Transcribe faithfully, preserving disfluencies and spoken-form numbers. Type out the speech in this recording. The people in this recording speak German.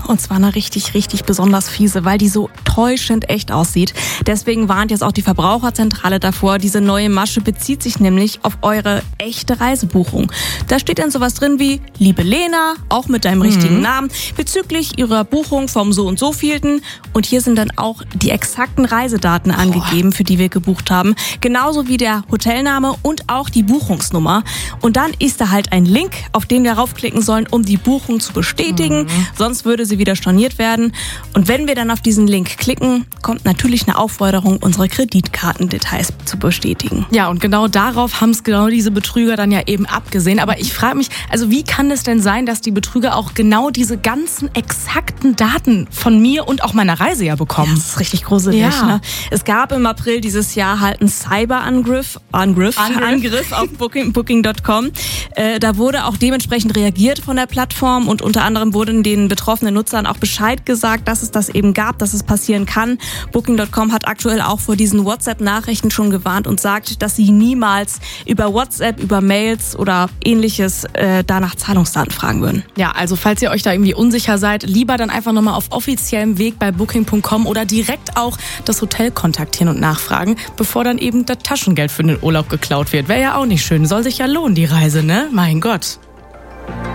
Und zwar eine richtig, richtig besonders fiese, weil die so täuschend echt aussieht. Deswegen warnt jetzt auch die Verbraucherzentrale davor. Diese neue Masche bezieht sich nämlich auf eure echte Reisebuchung. Da steht dann sowas drin wie, liebe Lena, auch mit deinem richtigen Mhm. Namen, bezüglich ihrer Buchung vom so und so vielten. Und hier sind dann auch die exakten Reisedaten angegeben, für die wir gebucht haben. Genauso wie der Hotelname und auch die Buchungsnummer. Und dann ist da halt ein Link, auf den wir raufklicken sollen, um die Buchung zu bestätigen. Mhm. Sonst würde sie wieder storniert werden. Und wenn wir dann auf diesen Link klicken, kommt natürlich eine Aufforderung, unsere Kreditkartendetails zu bestätigen. Ja, und genau darauf haben es genau diese Betrüger dann ja eben abgesehen. Aber ich frage mich, also wie kann es denn sein, dass die Betrüger auch genau diese ganzen exakten Daten von mir und auch meiner Reise ja bekommen? Ja, das ist richtig gruselig. Ja. Ne? Es gab im April dieses Jahr halt einen Cyberangriff Angriff, Angriff. Angriff auf Booking, Booking Punkt com. Äh, da wurde auch dementsprechend reagiert von der Plattform und unter anderem wurden den betroffenen Nutzern auch Bescheid gesagt, dass es das eben gab, dass es passieren kann. Booking Punkt com hat aktuell auch vor diesen WhatsApp-Nachrichten schon gewarnt und sagt, dass sie niemals über WhatsApp, über Mails oder ähnliches äh, da nach Zahlungsdaten fragen würden. Ja, also falls ihr euch da irgendwie unsicher seid, lieber dann einfach nochmal auf offiziellem Weg bei Booking Punkt com oder direkt auch das Hotel kontaktieren und nachfragen, bevor dann eben das Taschengeld für den Urlaub geklaut wird. Wäre ja auch nicht schön. Soll sich ja lohnen, die Reise, ne? Mein Gott.